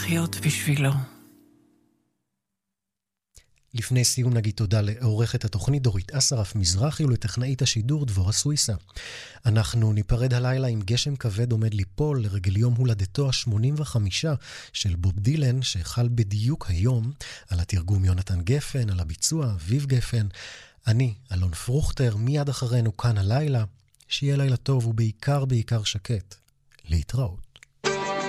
לחיות בשבילו. לפני סיום נגיד תודה לעורכת התוכנית דורית אסרף מזרחי ולטכנאית השידור דבורה סוויסה. אנחנו ניפרד הלילה עם גשם כבד עומד ליפול לרגל יום הולדתו ה-85 של בוב דילן, שחל בדיוק היום. על התרגום יונתן גפן, על הביצוע אביב גפן. אני, אלון פרוכטר, מיד אחרינו כאן הלילה. שיהיה לילה טוב ובעיקר שקט. להתראות.